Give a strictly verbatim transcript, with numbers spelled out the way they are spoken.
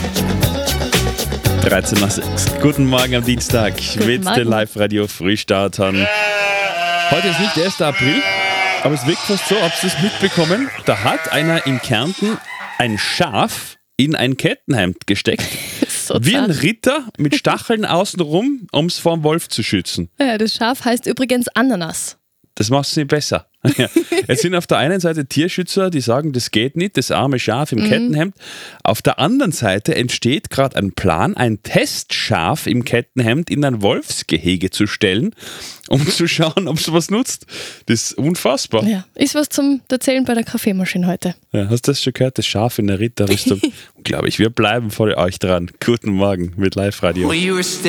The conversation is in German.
dreizehn nach sechs. Guten Morgen am Dienstag mit Morgen. den Live-Radio-Frühstartern. Heute ist nicht der erste April, aber es wirkt fast so, ob Sie es mitbekommen. Da hat einer in Kärnten ein Schaf in ein Kettenhemd gesteckt. So Wie ein zart. Ritter mit Stacheln außenrum, um es vor dem Wolf zu schützen. Ja, das Schaf heißt übrigens Ananas. Das macht es nicht besser. Ja. Es sind auf der einen Seite Tierschützer, die sagen, das geht nicht, das arme Schaf im Mhm. Kettenhemd. Auf der anderen Seite entsteht gerade ein Plan, ein Testschaf im Kettenhemd in ein Wolfsgehege zu stellen, um zu schauen, ob es was nutzt. Das ist unfassbar. Ja, ist was zum Erzählen bei der Kaffeemaschine heute. Ja, hast du das schon gehört? Das Schaf in der Ritterrüstung. Glaube ich, wir bleiben vor euch dran. Guten Morgen mit Live-Radio. Well, you were